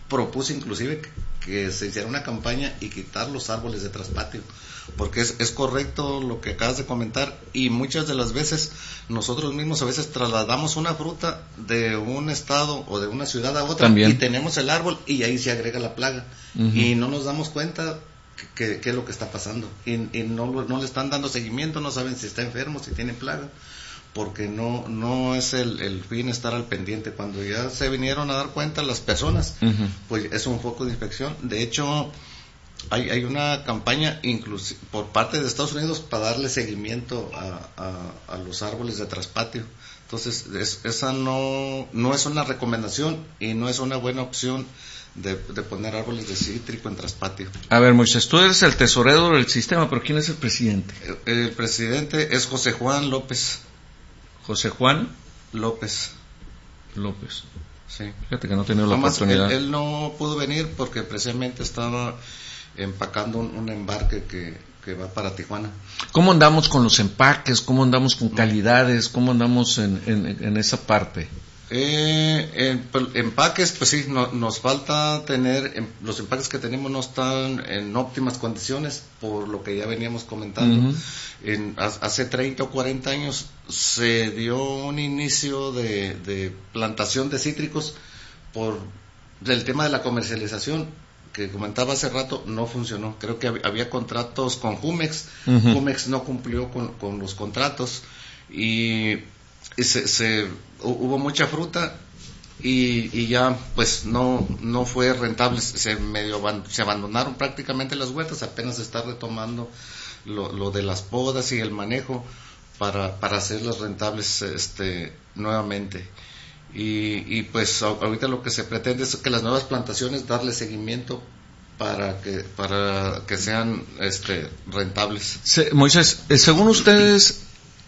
propuse inclusive que se hiciera una campaña y quitar los árboles de traspatio, porque es correcto lo que acabas de comentar, y muchas de las veces nosotros mismos a veces trasladamos una fruta de un estado o de una ciudad a otra. También. Y tenemos el árbol y ahí se agrega la plaga, y no nos damos cuenta qué es lo que está pasando, y no le están dando seguimiento, no saben si está enfermo, si tiene plaga, porque no es el fin estar al pendiente. Cuando ya se vinieron a dar cuenta las personas, pues es un foco de infección. De hecho, hay una campaña inclusive por parte de Estados Unidos para darle seguimiento a los árboles de traspatio. Entonces, esa no es una recomendación y no es una buena opción de poner árboles de cítrico en traspatio. A ver, Moisés, tú eres el tesorero del sistema, pero ¿quién es el presidente? El presidente es José Juan López. José Juan López. Sí. Fíjate que no he tenido la oportunidad. Él no pudo venir porque precisamente estaba empacando un embarque que va para Tijuana. ¿Cómo andamos con los empaques? ¿Cómo andamos con calidades? ¿Cómo andamos en esa parte? Empaques, pues sí, nos falta tener, los empaques que tenemos no están en óptimas condiciones, por lo que ya veníamos comentando. Hace 30 o 40 años se dio un inicio de plantación de cítricos por el tema de la comercialización, que comentaba hace rato, no funcionó. Creo que había contratos con Jumex, Jumex no cumplió con los contratos, y hubo mucha fruta y ya pues no fue rentable, se abandonaron prácticamente las huertas, apenas se está retomando lo de las podas y el manejo para hacerlas rentables nuevamente, y pues ahorita lo que se pretende es que las nuevas plantaciones darle seguimiento para que sean rentables. Moisés, según ustedes,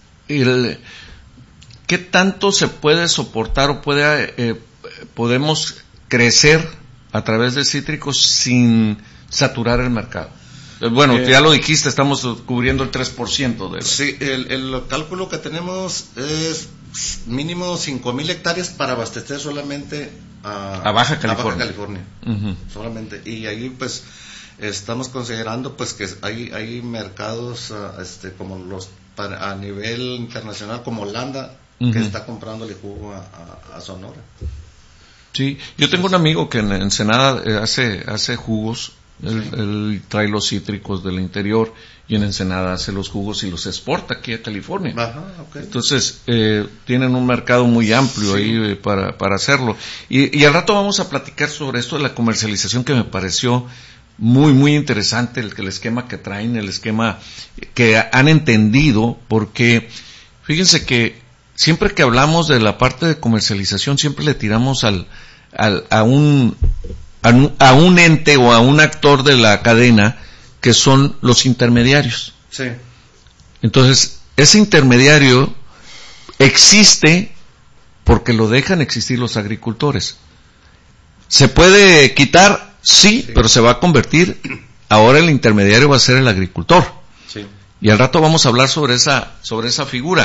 ¿qué tanto se puede soportar o podemos crecer a través de cítricos sin saturar el mercado? Bueno, ya lo dijiste, estamos cubriendo el 3% de... Sí, el cálculo que tenemos es mínimo 5,000 hectáreas para abastecer solamente a Baja California. Solamente, y ahí pues estamos considerando pues que hay mercados como los a nivel internacional, como Holanda, que está comprándole jugo a Sonora. Sí, yo tengo un amigo que en Ensenada hace jugos. Él trae los cítricos del interior y en Ensenada hace los jugos y los exporta aquí a California. Ajá, okay. Entonces tienen un mercado muy amplio ahí para hacerlo. Y al rato vamos a platicar sobre esto de la comercialización, que me pareció muy muy interesante el esquema que traen, el esquema que han entendido, porque fíjense que siempre que hablamos de la parte de comercialización siempre le tiramos a un ente o a un actor de la cadena, que son los intermediarios. Sí. Entonces, ese intermediario existe porque lo dejan existir los agricultores. ¿Se puede quitar? Sí, pero se va a convertir, ahora el intermediario va a ser el agricultor. Sí. Y al rato vamos a hablar sobre esa figura.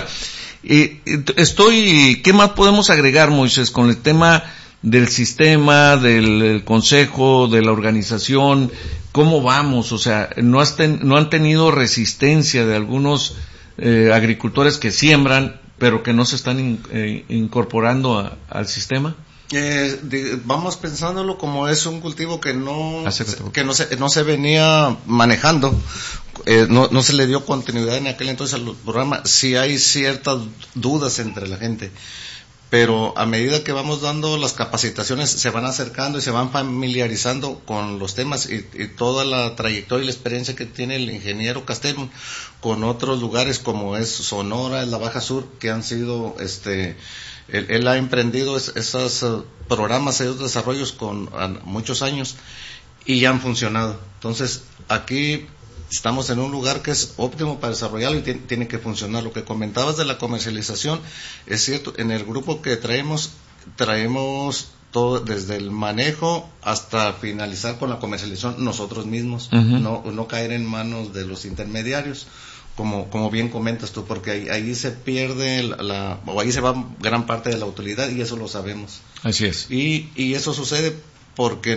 ¿Qué más podemos agregar, Moisés, con el tema del sistema, del consejo, de la organización? ¿Cómo vamos? O sea, ¿no han tenido resistencia de algunos agricultores que siembran, pero que no se están incorporando al sistema? Vamos pensándolo como es un cultivo que no se venía manejando, no se le dio continuidad en aquel entonces al programa. Sí hay ciertas dudas entre la gente, pero a medida que vamos dando las capacitaciones se van acercando y se van familiarizando con los temas, y toda la trayectoria y la experiencia que tiene el ingeniero Castellón con otros lugares como es Sonora, la Baja Sur, que han sido él ha emprendido esos programas, esos desarrollos con muchos años y ya han funcionado. Entonces aquí estamos en un lugar que es óptimo para desarrollarlo y tiene que funcionar. Lo que comentabas de la comercialización es cierto. En el grupo que traemos todo, desde el manejo hasta finalizar con la comercialización nosotros mismos, no caer en manos de los intermediarios, como bien comentas tú, porque ahí se pierde o ahí se va gran parte de la utilidad, y eso lo sabemos. Así es. Y eso sucede porque